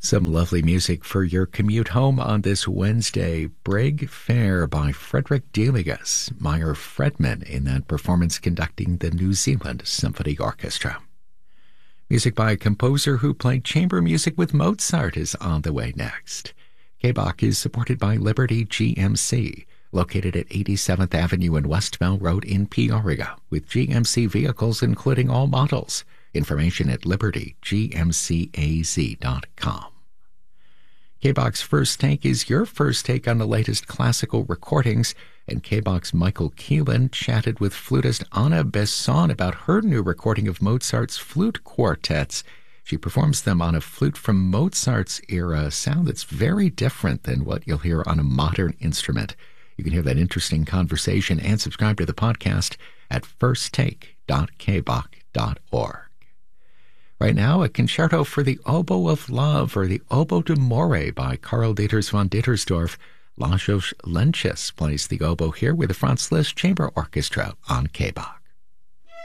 Some lovely music for your commute home on this Wednesday. Brig Fair by Frederick Delius, Meyer Fredman in that performance conducting the New Zealand Symphony Orchestra. Music by a composer who played chamber music with Mozart is on the way next. K-Bach is supported by Liberty GMC, located at 87th Avenue and Westville Road in Peoria, with GMC vehicles including all models. Information at libertygmcaz.com. K-Bach's First Take is your first take on the latest classical recordings, and K-Bach's Michael Keelan chatted with flutist Anna Besson about her new recording of Mozart's flute quartets. She performs them on a flute from Mozart's era, a sound that's very different than what you'll hear on a modern instrument. You can hear that interesting conversation and subscribe to the podcast at firsttake.kbach.org. Right now, a concerto for the oboe of love, or the oboe d'amore by Karl Dieters von Dietersdorf. Lajos Lenches plays the oboe here with the Franz Liszt Chamber Orchestra on K-Bach.